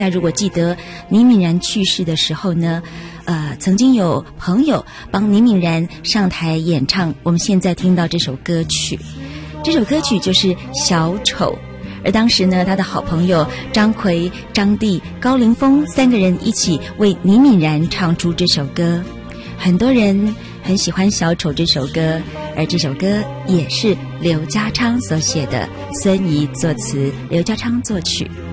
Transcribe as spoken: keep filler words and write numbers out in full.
那如果记得倪敏然去世的时候呢，呃，曾经有朋友帮倪敏然上台演唱我们现在听到这首歌曲，这首歌曲就是《小丑》。而当时呢，他的好朋友张奎、张帝、高凌风三个人一起为倪敏然唱出这首歌。很多人很喜欢《小丑》这首歌，而这首歌也是刘家昌所写的，孙怡作词，刘家昌作曲。